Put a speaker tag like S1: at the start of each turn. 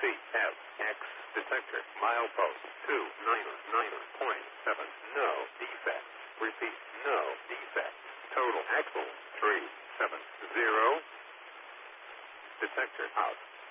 S1: CFX detector milepost 299.7. No defect. Repeat, no defect. Total axle 370. Detector out.